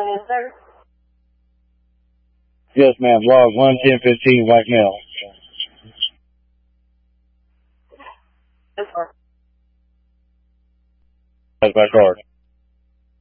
Yes, ma'am. Log 11015 white male. That's my card.